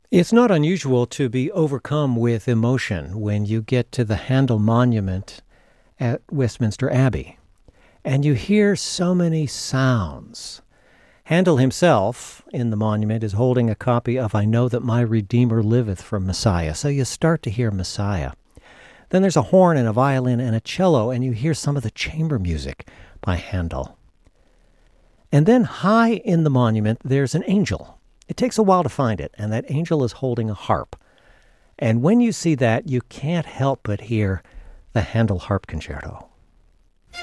It's not unusual to be overcome with emotion when you get to the Handel Monument at Westminster Abbey, and you hear so many sounds. Handel himself, in the monument, is holding a copy of I Know That My Redeemer Liveth from Messiah, so you start to hear Messiah. Then there's a horn and a violin and a cello, and you hear some of the chamber music by Handel. And then high in the monument, there's an angel. It takes a while to find it, and that angel is holding a harp. And when you see that, you can't help but hear the Handel Harp Concerto.